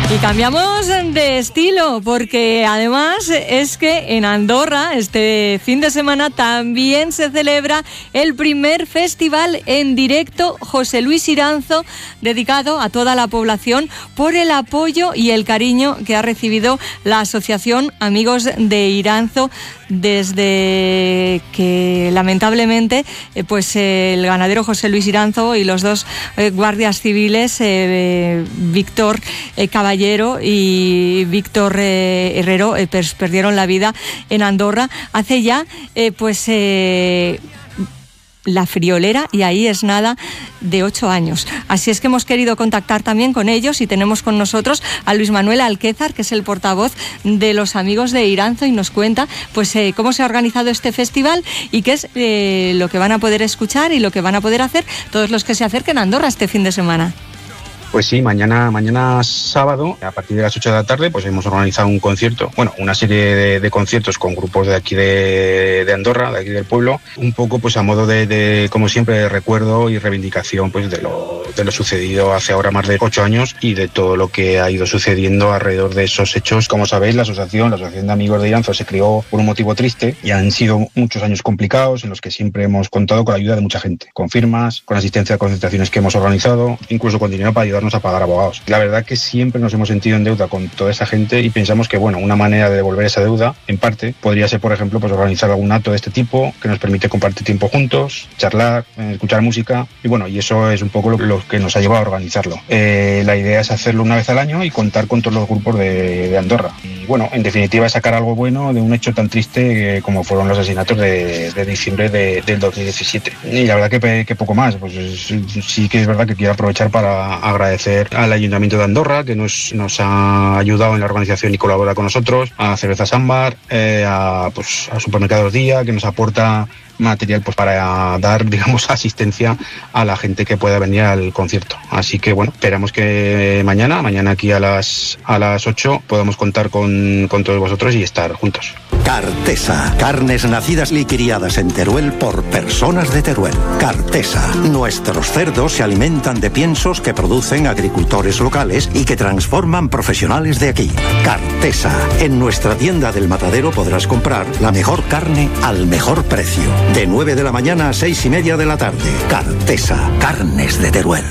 Y cambiamos de estilo porque además es que en Andorra este fin de semana también se celebra el primer festival en directo José Luis Iranzo, dedicado a toda la población por el apoyo y el cariño que ha recibido la Asociación Amigos de Iranzo desde que lamentablemente pues el ganadero José Luis Iranzo y los dos guardias civiles Víctor Caballero y Víctor Herrero perdieron la vida en Andorra hace ya la friolera, y ahí es nada, de 8 años. Así es que hemos querido contactar también con ellos y tenemos con nosotros a Luis Manuel Alquézar, que es el portavoz de los Amigos de Iranzo, y nos cuenta pues cómo se ha organizado este festival y qué es lo que van a poder escuchar y lo que van a poder hacer todos los que se acerquen a Andorra este fin de semana. Pues sí, mañana sábado, a partir de las 8 de la tarde, pues hemos organizado un concierto, una serie de conciertos con grupos de aquí de Andorra, de aquí del pueblo, un poco pues a modo de como siempre, de recuerdo y reivindicación pues de lo sucedido hace ahora más de 8 años y de todo lo que ha ido sucediendo alrededor de esos hechos. Como sabéis, la Asociación de Amigos de Iranzo se creó por un motivo triste y han sido muchos años complicados en los que siempre hemos contado con la ayuda de mucha gente, con firmas, con asistencia a concentraciones que hemos organizado, incluso con dinero para ayudar a pagar abogados. La verdad que siempre nos hemos sentido en deuda con toda esa gente y pensamos que una manera de devolver esa deuda, en parte, podría ser, por ejemplo, pues organizar algún acto de este tipo que nos permite compartir tiempo juntos, charlar, escuchar música y eso es un poco lo que nos ha llevado a organizarlo. La idea es hacerlo una vez al año y contar con todos los grupos de Andorra. Y en definitiva, es sacar algo bueno de un hecho tan triste como fueron los asesinatos de diciembre del 2017. Y la verdad que poco más, pues sí que es verdad que quiero aprovechar para agradecer al Ayuntamiento de Andorra, que nos ha ayudado en la organización y colabora con nosotros, a Cervezas Ámbar, a Supermercados Día, que nos aporta material pues para dar, asistencia a la gente que pueda venir al concierto. Así que esperamos que mañana aquí a las 8 podamos contar con todos vosotros y estar juntos. Cartesa, carnes nacidas y criadas en Teruel por personas de Teruel. Cartesa, nuestros cerdos se alimentan de piensos que producen agricultores locales y que transforman profesionales de aquí. Cartesa, en nuestra tienda del Matadero podrás comprar la mejor carne al mejor precio. De 9 de la mañana a 6:30 de la tarde. Cartesa, carnes de Teruel.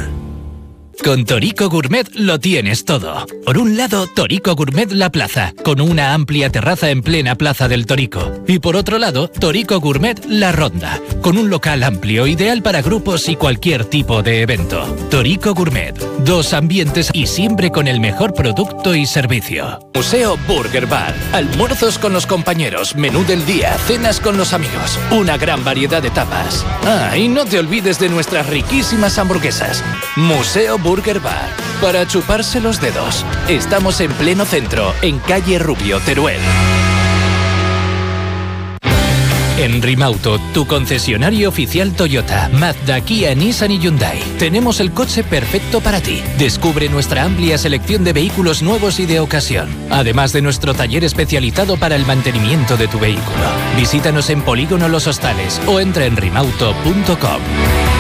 Con Torico Gourmet lo tienes todo. Por un lado, Torico Gourmet La Plaza, con una amplia terraza en plena Plaza del Torico. Y por otro lado, Torico Gourmet La Ronda, con un local amplio, ideal para grupos y cualquier tipo de evento. Torico Gourmet, 2 ambientes y siempre con el mejor producto y servicio. Museo Burger Bar, almuerzos con los compañeros, menú del día, cenas con los amigos, una gran variedad de tapas. Y no te olvides de nuestras riquísimas hamburguesas. Museo Burger Bar, para chuparse los dedos. Estamos en pleno centro, en calle Rubio, Teruel. En Rimauto, tu concesionario oficial Toyota, Mazda, Kia, Nissan y Hyundai. Tenemos el coche perfecto para ti. Descubre nuestra amplia selección de vehículos nuevos y de ocasión. Además de nuestro taller especializado para el mantenimiento de tu vehículo. Visítanos en Polígono Los Hostales o entra en rimauto.com.